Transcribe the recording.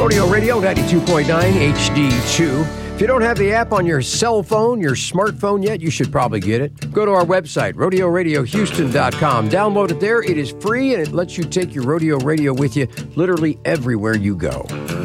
Rodeo Radio 92.9 HD2. If you don't have the app on your cell phone, your smartphone yet, you should probably get it. Go to our website, rodeoradiohouston.com. Download it there. It is free, and it lets you take your rodeo radio with you literally everywhere you go.